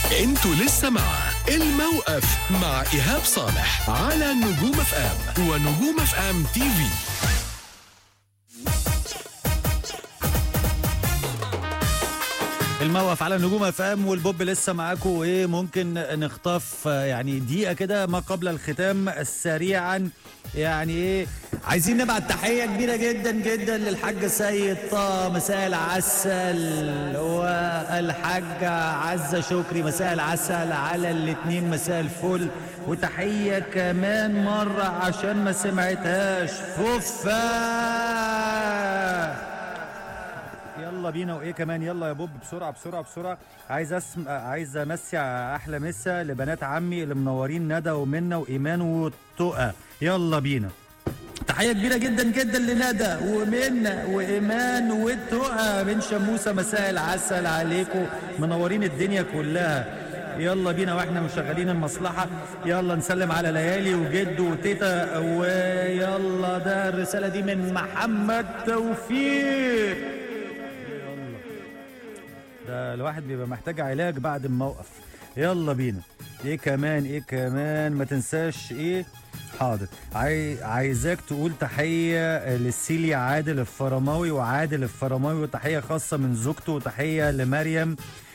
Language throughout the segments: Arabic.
انتوا لسه مع الموقف مع إيهاب صالح على نجوم اف ام ونجوم اف ام تي في. الموقف على نجوم اف ام والبوب لسه معاكم. وايه ممكن نخطف يعني دقيقه كده ما قبل الختام سريعا. يعني ايه عايزين نبعت تحيه كبيره جدا جدا للحاج سيد طه، مساء العسل، والحاجه عزه شكري مساء العسل على الاتنين، مساء الفل. وتحيه كمان مره عشان ما سمعتهاش، فوفا. يلا بينا. وايه كمان؟ يلا يا بوب بسرعه بسرعه بسرعه. عايز امسي احلى مسا لبنات عمي اللي منورين، ندى ومنى وايمان والتقى. يلا بينا. تحيه كبيره جدا جدا لندى ومنى وايمان والتقى من شموسه، مساء العسل عليكم، منورين الدنيا كلها. يلا بينا واحنا مشغلين المصلحه. يلا نسلم على ليالي وجد وتيتا. ويلا ده الرساله دي من محمد توفيق. ده الواحد بيبقى محتاج علاج بعد الموقف. يلا بينا. ايه كمان ما تنساش ايه. حاضر. عايزاك تقول تحية للسيلي عادل الفرماوي وعادل الفرماوي، وتحية خاصة من زوجته، وتحية لمريم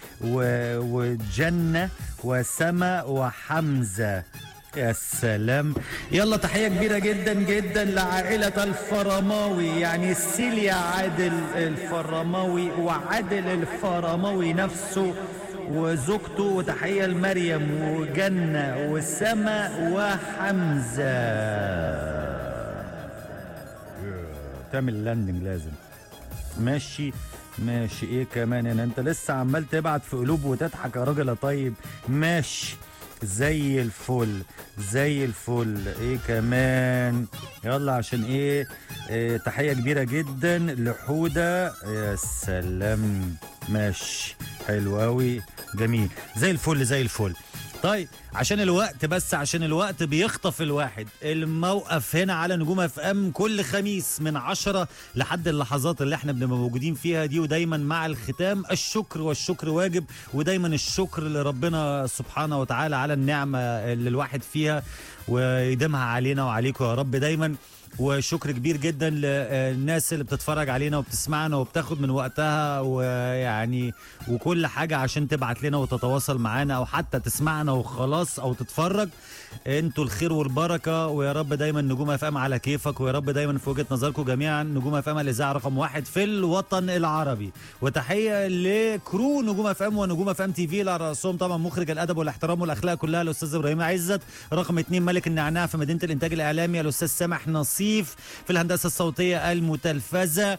وجنة وسما وحمزة. يا سلام. يلا تحية كبيرة جدا جدا لعائلة الفرماوي، يعني السيليا عادل الفرماوي وعادل الفرماوي نفسه وزوجته، وتحية لمريم وجنة وسما وحمزة. تعمل لاندنج لازم. ماشي. ايه كمان هنا؟ انت لسه عمال تبعت في قلوب وتضحك يا راجل يا طيب. ماشي زي الفل. ايه كمان؟ يلا عشان ايه تحية كبيرة جدا لحودة. يا سلام. ماشي حلو قوي جميل زي الفل. طيب عشان الوقت بيخطف الواحد. الموقف هنا على نجوم اف ام كل خميس من 10 لحد اللحظات اللي احنا بنبقى موجودين فيها دي، ودايما مع الختام الشكر، والشكر واجب، ودايما الشكر لربنا سبحانه وتعالى على النعمة اللي الواحد فيها، ويديمها علينا وعليكم يا رب دايما. وشكر كبير جدا للناس اللي بتتفرج علينا وبتسمعنا وبتاخد من وقتها ويعني وكل حاجة عشان تبعت لنا وتتواصل معانا، او حتى تسمعنا وخلاص او تتفرج. انتوا الخير والبركة، ويا رب دايما نجوم اف ام على كيفك، ويا رب دايما في وجهة نظركم جميعا نجوم اف ام الاذاعة رقم 1 في الوطن العربي. وتحية لكرو نجوم اف ام ونجوم اف ام تي في، على راسهم طبعا مخرج الادب والاحترام والاخلاق كلها الاستاذ ابراهيم عزت، رقم 2 ملك النعناع في مدينة الانتاج الاعلامي الاستاذ سامح نصيف، في الهندسه الصوتيه المتلفزه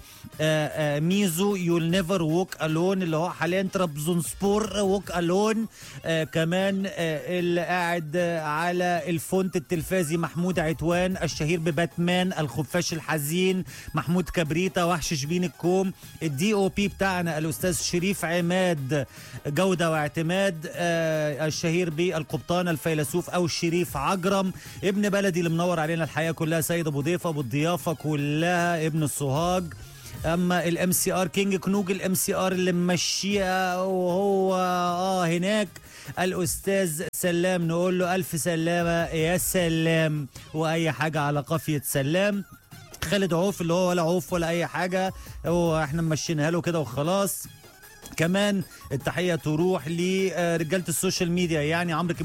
ميزو يول نيفر ووك الون اللي هو حاليا ترابزونسبور ووك الون. كمان اللي قاعد على الفونت التلفازي محمود عتوان الشهير بباتمان الخفاش الحزين، محمود كبريتا وحش شبين الكوم. الدي او بي بتاعنا الاستاذ شريف عماد جوده واعتماد الشهير بالقبطان الفيلسوف او الشريف عجرم. ابن بلدي اللي منور علينا الحياه كلها سيد ابو ضيف ابو الضيافه كلها ابن الصهاج. اما الام سي ار كينج كنوج الام سي ار اللي ممشيها وهو هناك الاستاذ سلام، نقول له الف سلامه يا سلام، واي حاجه على قافيه سلام. خالد عوف اللي هو ولا عوف ولا اي حاجه، هو احنا ممشينها له كده وخلاص. كمان التحيه تروح لرجاله السوشيال ميديا، يعني عمرو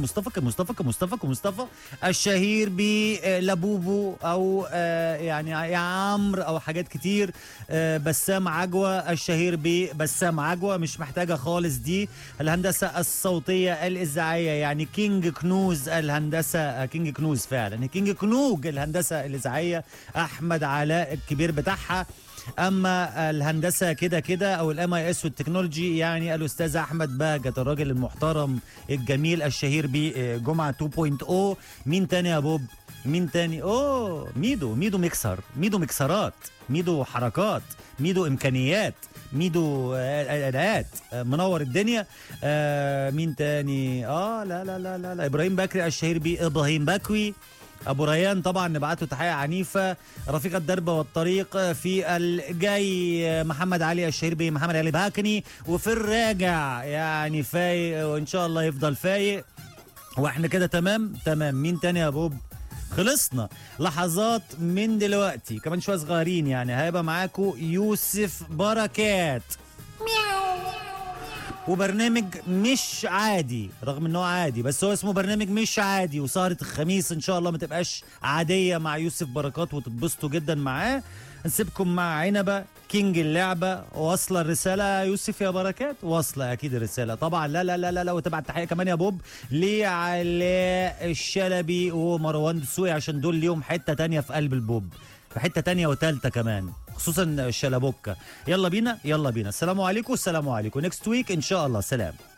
كمصطفى الشهير بلابوبو او يعني يا عمرو او حاجات كتير. بسام عجوه الشهير ببسام عجوه، مش محتاجه خالص دي. الهندسه الصوتيه الاذاعيه يعني كينج كنوز الهندسه، كينج كنوز فعلا، كينج كنوج الهندسه الاذاعيه احمد علاء الكبير بتاعها. اما الهندسه كده او الام اي اس والتكنولوجي يعني الاستاذ احمد باجت الراجل المحترم الجميل الشهير بجمعه 2.0. مين تاني يا بوب؟ مين تاني؟ ميدو مكسرات، ميدو حركات، ميدو امكانيات، ميدو اداءات، منور الدنيا. مين تاني؟ لا ابراهيم بكري الشهير بابراهيم بكوي. ابو ريان طبعا نبعته تحيه عنيفه. رفيق الدرب والطريق في الجاي محمد علي الشهير بمحمد علي باكني، وفي الراجع يعني فايق وان شاء الله يفضل فايق. واحنا كده تمام. مين تاني يا بوب؟ خلصنا. لحظات من دلوقتي كمان شويه صغيرين يعني هيبقى معاكم يوسف بركات، وبرنامج مش عادي رغم انه عادي، بس هو اسمه برنامج مش عادي. وسهرة الخميس ان شاء الله ما تبقاش عادية مع يوسف بركات وتتبسطوا جدا معاه. نسيبكم مع عنبة كينج اللعبة. واصلة الرسالة يوسف يا بركات؟ واصلة اكيد الرسالة طبعا. لا لا لا لا, لا. وتبعت تحية كمان يا بوب لعلاء الشلبي ومروان دسوقي، عشان دول ليهم حتة تانية في قلب البوب، في حتة تانية وتالتة كمان، خصوصا الشلبوكة. يلا بينا السلام عليكم. نكست ويك ان شاء الله. سلام.